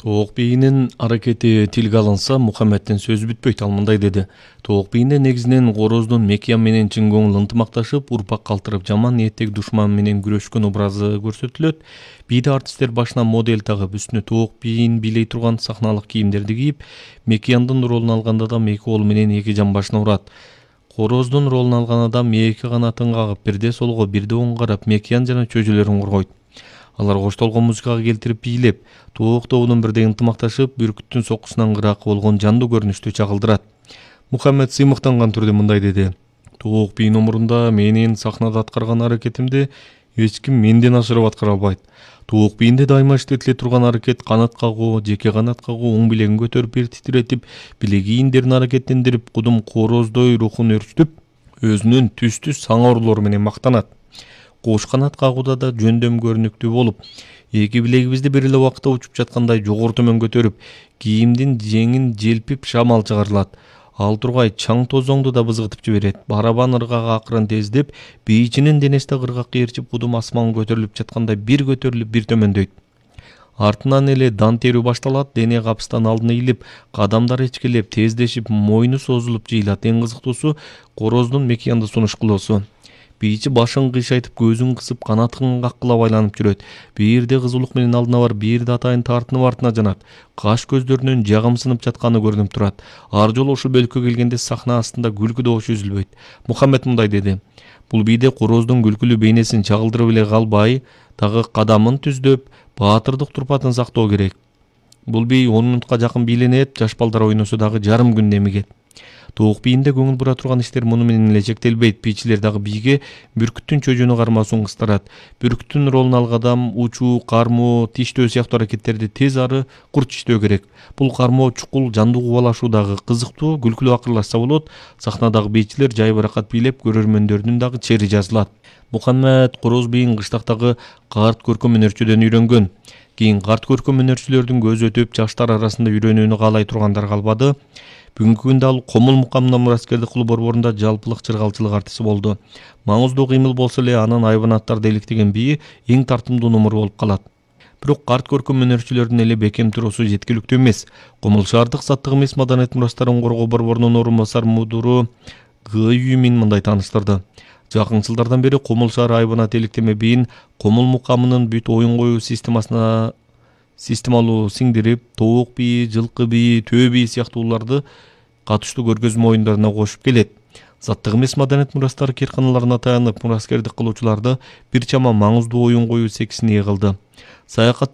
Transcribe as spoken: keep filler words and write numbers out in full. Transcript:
Тоок бийинин аракети тилге алынса, Мухаммеддин сөзү бүтпөйт. Ал мындай деди: Тоок бийинде негизинен короздун Мекиян менен чын көңүл ынтымакташып, урпак калтырып, жаман ниеттеги душман менен күрөшкөн образы көрсөтүлөт. Бийде артисттер башына модель тагып, үстүнө тоок бийин бийлей турган сахналык кийимдерди кийип, Мекияндын ролун алган адам эки кол менен эки жамбашына урат. Короздун ролун алган адам эки канатын кагып, бирде солго, бирде оңго карап, Мекиян жана чөжөлөрүн коргойт. Алар коштолгон музыкага келтирип бийлеп, тоок тобунун бирдей ынтымакташып, бүркүттүн соккусунан кыракы болгон жандуу көрүнүштү чагылдырат. Мухаммед сыймыктанган түрдө мындай деди: Тоок бийин умурунда менин сахнада аткарган аракетимди эч ким менден ашырып аткара албайт. Тоок бийинде дайыма иштетиле турган аракет канат кагуу, жеке канат кагуу, оң билегин көтөрүп бир титиретип, билек ийиндерин аракеттендирип, кудум короздой рухун өрчүтүп, өзүнүн түстүү саңорлору менен мактанат. Кош канат кагууда да жөндөм көрүнүктүү болуп, эки билегибизди бир эле убакытта учуп жаткандай жогору төмөн көтөрүп, кийимдин жеңин желпип шамал чыгарылат. Ал тургай чаң тозоңду да бызгытып жиберет. Барабан ыргак акырын тездеп, бийчинин денеси да ыргакка ээрчип, кудум асманга көтөрүлүп жаткандай бир көтөрүлүп, бир төмөндөйт. Артынан эле дан терүү башталат, дене капыстан алдына ийилип, кадамдар эчкелеп, тездешип, мойну созулуп жыйылат. Эң кызыктуусу Короздун Мекиянды сунуш кылуусу. Бийчи башын кыйшайтып, көзүн кысып, канатын каккылап айланып жүрөт. Бирде кызулук менен алдына барып, бирде атайын тартынып артына жанат. Каш көздөрүнүн жагымсынып жатканы көрүнүп турат. Ар жолу ушул бөлүккө келгенде сахна астында күлкү добушу үзүлбөйт. Мухаммед мындай деди: Бул бийде короздун күлкүлүү бейнесин чагылдырып эле калбай, дагы кадамын түздөп, баатырдык турпатын сактоо керек. Бул бий он минутка жакын бийленип, жаш балдар ойносо дагы жарым күндө эмигет. Тоок бийинде көңүл бура турган иштер муну менен эле чектелбейт. Бийчилер дагы бийге бүркүттүн чөжөнү кармасун кыстырат. Бүркүттүн ролун алган адам учуу, кармоо, тиштөө сыяктуу аракеттерди тез ары курч иштөө керек. Бул кармоо чукул, жандуу кубалашуу дагы кызыктуу, күлкүлүү акырлашса болот. Сахнадагы бийчилер жай баракат бийлеп, көрөрмөндөрдүн дагы чери жазылат. Мухаммед короз бийин кыштактагы карт көркөм өнөрчүдөн үйрөнгөн. Кийин карт көркөм өнөрчүлөрдүн көзү өтүп, жаштар арасында үйрөнүүнү каалай тургандар калбады. Бүгүнкү күндө ал Комул мукамына мураскердик кылуу борборунда жалпылык чыргалчылык артисти болду. Маңыздуу кыймыл болсо эле анын айбанаттарды электеген бийи эң тартымдуу номер болуп калат. Бирок карт көркөм өнөрчүлөрдүн эле бекем туруусу жеткиликтүү эмес. Комул шаардык заттык эмес маданият мурастарын коргоо борборунун орун басар мудуру Г Юмин мындай тааныштырды: Жакын жылдардан бери Комул шаары айбанат электеме бийин Комул мукамынын бүт оюн коюу системасына системалуу сиңдирип, тоок бийи, жылкы бийи, төө бийи сыяктууларды катыштуу көргөзмө оюндарына кошуп келет. Заттык эмес маданият мурастары кирканаларына таянып, мураскердик кылуучуларды бир чама маңыздуу оюн коюу сексине кылды. Саякат